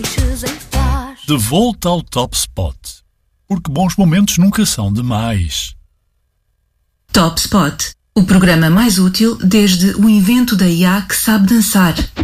De volta ao Top Spot, porque bons momentos nunca são demais. Top Spot, o programa mais útil desde o invento da IA que sabe dançar.